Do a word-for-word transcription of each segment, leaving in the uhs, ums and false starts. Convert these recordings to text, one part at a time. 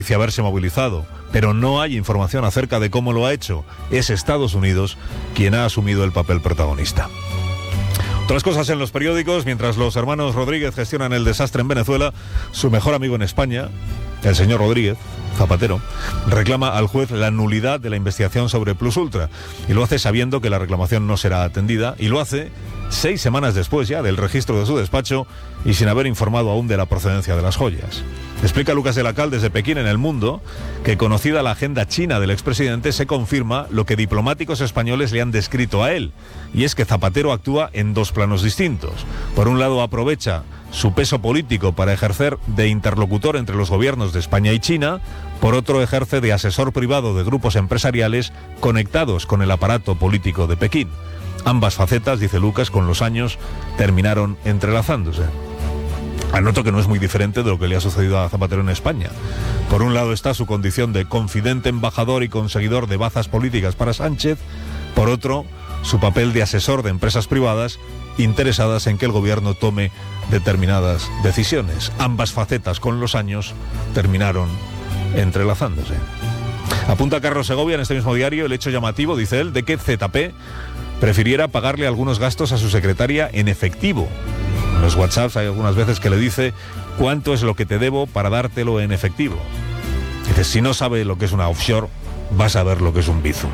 dice haberse movilizado, pero no hay información acerca de cómo lo ha hecho. Es Estados Unidos quien ha asumido el papel protagonista. Otras cosas en los periódicos: mientras los hermanos Rodríguez gestionan el desastre en Venezuela, su mejor amigo en España, el señor Rodríguez, Zapatero, reclama al juez la nulidad de la investigación sobre Plus Ultra, y lo hace sabiendo que la reclamación no será atendida, y lo hace seis semanas después ya del registro de su despacho y sin haber informado aún de la procedencia de las joyas. Explica Lucas de la Cal desde Pekín en El Mundo que, conocida la agenda china del expresidente, se confirma lo que diplomáticos españoles le han descrito a él, y es que Zapatero actúa en dos planos distintos. Por un lado, aprovecha su peso político para ejercer de interlocutor entre los gobiernos de España y China. Por otro, ejerce de asesor privado de grupos empresariales conectados con el aparato político de Pekín. Ambas facetas, dice Lucas, con los años terminaron entrelazándose. Anoto que no es muy diferente de lo que le ha sucedido a Zapatero en España. Por un lado está su condición de confidente embajador y conseguidor de bazas políticas para Sánchez. Por otro, su papel de asesor de empresas privadas interesadas en que el gobierno tome determinadas decisiones. Ambas facetas con los años terminaron entrelazándose. Apunta Carlos Segovia en este mismo diario el hecho llamativo, dice él, de que Z P prefiriera pagarle algunos gastos a su secretaria en efectivo. En los WhatsApps hay algunas veces que le dice: ¿cuánto es lo que te debo para dártelo en efectivo? Dice: si no sabe lo que es una offshore, vas a ver lo que es un bizum.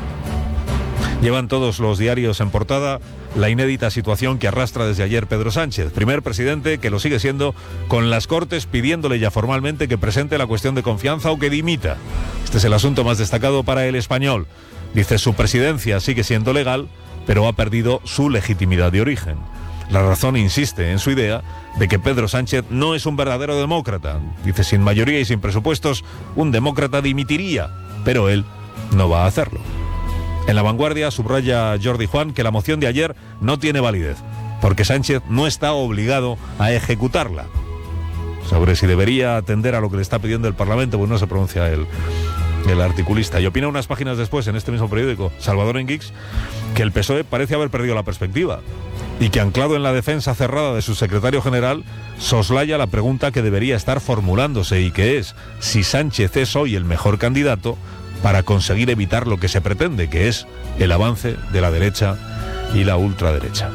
Llevan todos los diarios en portada la inédita situación que arrastra desde ayer Pedro Sánchez, primer presidente que lo sigue siendo, con las Cortes pidiéndole ya formalmente que presente la cuestión de confianza o que dimita. Este es el asunto más destacado para El Español. Dice: su presidencia sigue siendo legal, pero ha perdido su legitimidad de origen. La Razón insiste en su idea de que Pedro Sánchez no es un verdadero demócrata. Dice: sin mayoría y sin presupuestos, un demócrata dimitiría, pero él no va a hacerlo. En La Vanguardia subraya Jordi Juan que la moción de ayer no tiene validez, porque Sánchez no está obligado a ejecutarla. Sobre si debería atender a lo que le está pidiendo el Parlamento, pues no se pronuncia el, el articulista. Y opina unas páginas después, en este mismo periódico, Salvador Enguix, que el P S O E parece haber perdido la perspectiva y que, anclado en la defensa cerrada de su secretario general, soslaya la pregunta que debería estar formulándose, y que es si Sánchez es hoy el mejor candidato para conseguir evitar lo que se pretende, que es el avance de la derecha y la ultraderecha.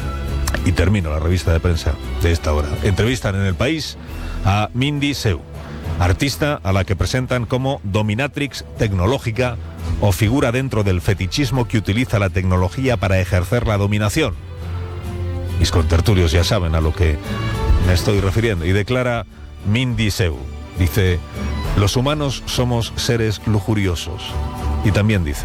Y termino la revista de prensa de esta hora. Entrevistan en El País a Mindy Seu, artista a la que presentan como dominatrix tecnológica o figura dentro del fetichismo que utiliza la tecnología para ejercer la dominación. Mis contertulios ya saben a lo que me estoy refiriendo. Y declara Mindy Seu, dice: los humanos somos seres lujuriosos. Y también dice: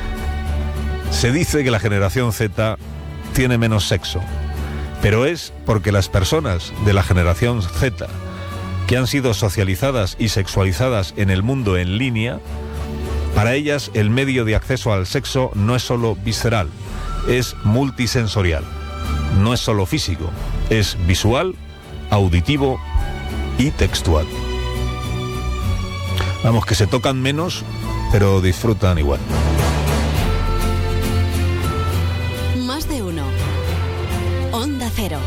se dice que la generación Z tiene menos sexo, pero es porque las personas de la generación Z, que han sido socializadas y sexualizadas en el mundo en línea, para ellas el medio de acceso al sexo no es solo visceral, es multisensorial. No es solo físico, es visual, auditivo y textual. Vamos, que se tocan menos, pero disfrutan igual. Más de uno. Onda Cero.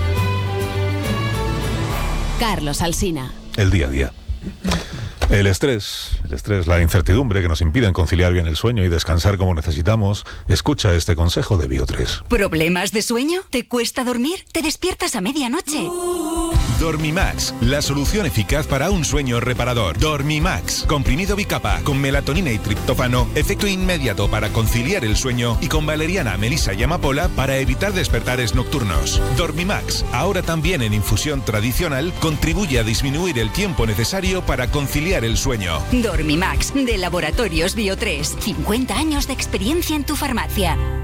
Carlos Alsina. El día a día. El estrés, el estrés, la incertidumbre que nos impiden conciliar bien el sueño y descansar como necesitamos. Escucha este consejo de Bio tres. ¿Problemas de sueño? ¿Te cuesta dormir? ¿Te despiertas a medianoche? Dormimax, la solución eficaz para un sueño reparador. Dormimax, comprimido bicapa, con melatonina y triptófano, efecto inmediato para conciliar el sueño, y con valeriana, melisa y amapola para evitar despertares nocturnos. Dormimax, ahora también en infusión tradicional, contribuye a disminuir el tiempo necesario para conciliar el sueño. Dormimax, de Laboratorios Bio tres. cincuenta años de experiencia en tu farmacia.